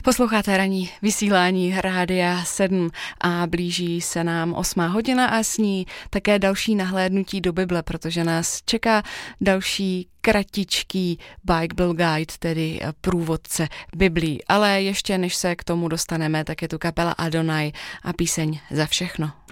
Posloucháte ranní vysílání Rádia 7 a blíží se nám 8 hodina a s ní také další nahlédnutí do Bible, protože nás čeká další kratičký Bible Guide, tedy průvodce Biblí. Ale ještě než se k tomu dostaneme, tak je tu kapela Adonai a píseň Za všechno.